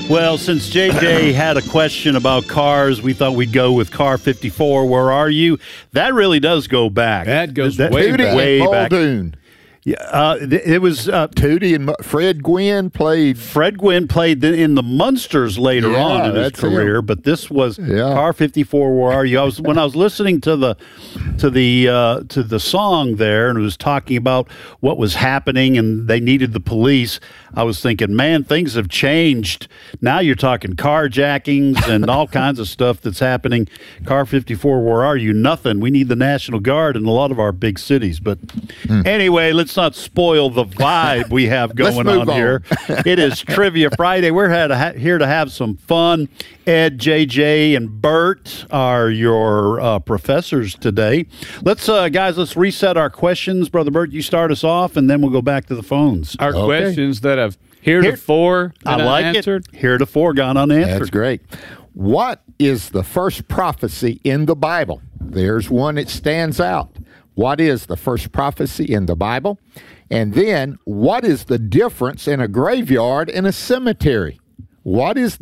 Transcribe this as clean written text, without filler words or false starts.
Well, since JJ had a question about cars, we thought we'd go with car 54. Where are you? That really does go back. That goes way back. Way back. Muldoon. Yeah, it was Tootie and Fred Gwynn played. Fred Gwynn played in the Munsters later on in his that's career, him. but this was Car 54. Where are you? When I was listening to the song there, and it was talking about what was happening, and they needed the police. I was thinking, man, things have changed. Now you're talking carjackings and all kinds of stuff that's happening. Car 54. Where are you? Nothing. We need the National Guard in a lot of our big cities. But anyway, let's not spoil the vibe we have going on here. It is Trivia Friday. We're here to have some fun. Ed, JJ, and Bert are your professors today. Let's reset our questions. Brother Bert, you start us off, and then we'll go back to the phones. Our questions that have heretofore I like unanswered. it. Heretofore gone unanswered. That's great. What is the first prophecy in the Bible? There's one that stands out. What is the first prophecy in the Bible? And then, what is the difference in a graveyard and a cemetery? What is